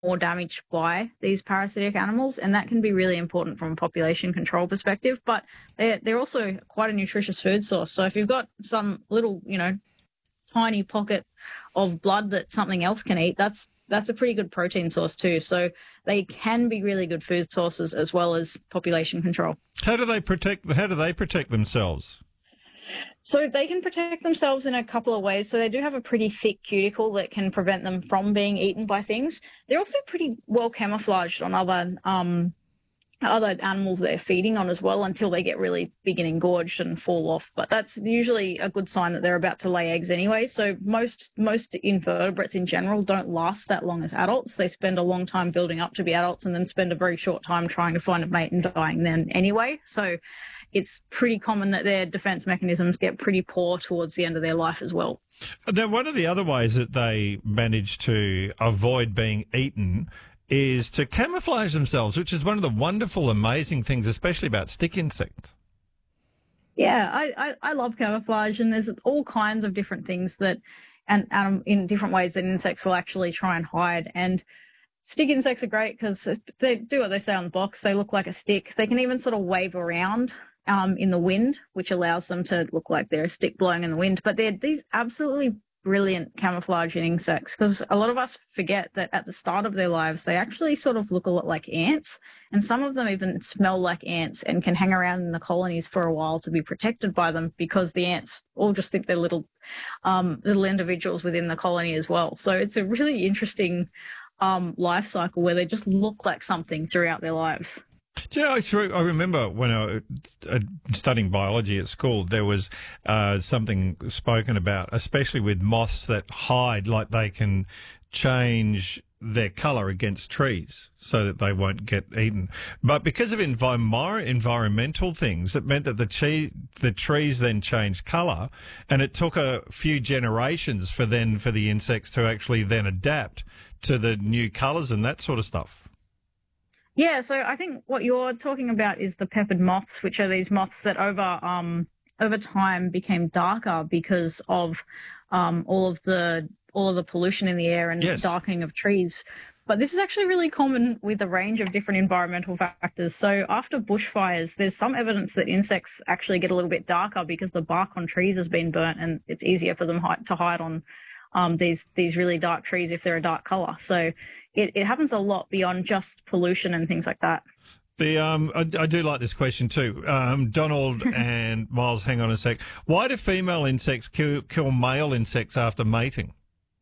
more damaged by these parasitic animals, and that can be really important from a population control perspective. But they're also quite a nutritious food source. So if you've got some little, tiny pocket of blood that something else can eat, that's a pretty good protein source too. So they can be really good food sources as well as population control. How do they protect themselves? So they can protect themselves in a couple of ways. So they do have a pretty thick cuticle that can prevent them from being eaten by things. They're also pretty well camouflaged on other animals they're feeding on as well, until they get really big and engorged and fall off. But that's usually a good sign that they're about to lay eggs anyway. So most invertebrates in general don't last that long as adults. They spend a long time building up to be adults and then spend a very short time trying to find a mate and dying then anyway. So it's pretty common that their defense mechanisms get pretty poor towards the end of their life as well. Then one of the other ways that they manage to avoid being eaten is to camouflage themselves, which is one of the wonderful, amazing things, especially about stick insects. Yeah, I love camouflage, and there's all kinds of different things that, and in different ways that insects will actually try and hide. And stick insects are great because they do what they say on the box. They look like a stick. They can even sort of wave around in the wind, which allows them to look like they're a stick blowing in the wind. But they're these absolutely brilliant camouflaging insects, because a lot of us forget that at the start of their lives, they actually sort of look a lot like ants. And some of them even smell like ants and can hang around in the colonies for a while to be protected by them, because the ants all just think they're little individuals within the colony as well. So it's a really interesting life cycle where they just look like something throughout their lives. Do you know, I remember when I was studying biology at school, there was something spoken about, especially with moths that hide, like they can change their colour against trees so that they won't get eaten. But because of environmental things, it meant that the trees then changed colour, and it took a few generations for the insects to actually then adapt to the new colours and that sort of stuff. Yeah, so I think what you're talking about is the peppered moths, which are these moths that over time became darker because of all of the pollution in the air and Yes. darkening of trees. But this is actually really common with a range of different environmental factors. So after bushfires, there's some evidence that insects actually get a little bit darker because the bark on trees has been burnt, and it's easier for them to hide on these really dark trees if they're a dark colour. So it happens a lot beyond just pollution and things like that. I do like this question too. Donald and Miles, hang on a sec. Why do female insects kill male insects after mating?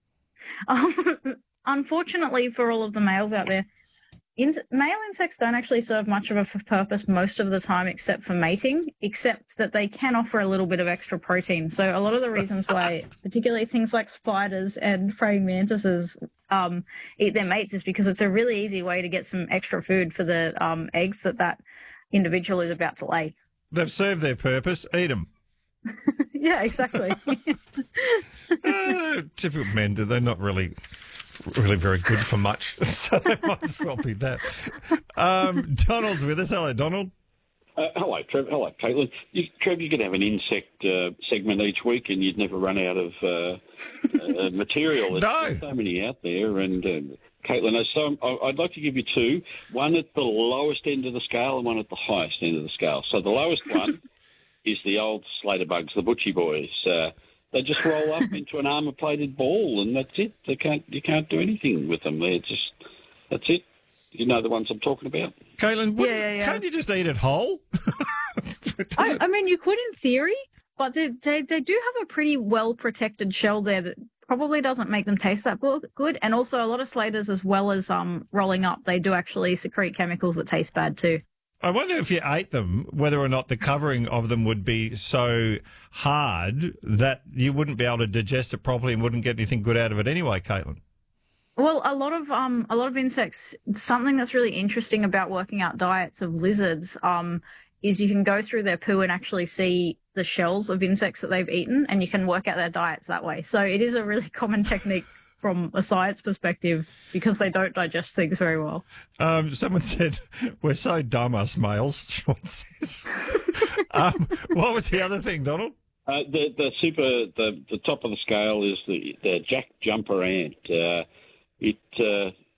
Unfortunately for all of the males out there, male insects don't actually serve much of a purpose most of the time except for mating, except that they can offer a little bit of extra protein. So a lot of the reasons why particularly things like spiders and praying mantises eat their mates is because it's a really easy way to get some extra food for the eggs that individual is about to lay. They've served their purpose. Eat them. Yeah, exactly. Typical men, they're not really very good for much, so they might as well be that. Donald's with us. Hello, Donald. Hello, Trev. Hello, Caitlin. Trev, you could have an insect segment each week and you'd never run out of material. No. There's so many out there. And Caitlin, I'd like to give you two, one at the lowest end of the scale and one at the highest end of the scale. So the lowest one is the old Slater bugs, the butchie boys. They just roll up into an armour-plated ball, and that's it. You can't do anything with them. That's it. You know the ones I'm talking about. Caitlin, Yeah. can't you just eat it whole? I mean, you could in theory, but they do have a pretty well-protected shell there that probably doesn't make them taste that good. And also a lot of slaters, as well as rolling up, they do actually secrete chemicals that taste bad too. I wonder if you ate them, whether or not the covering of them would be so hard that you wouldn't be able to digest it properly and wouldn't get anything good out of it anyway, Caitlin. Well, a lot of insects. Something that's really interesting about working out diets of lizards is you can go through their poo and actually see the shells of insects that they've eaten, and you can work out their diets that way. So it is a really common technique from a science perspective because they don't digest things very well. Someone said, we're so dumb, us males, Sean says. What was the other thing, Donald? The top of the scale is the Jack Jumper ant. It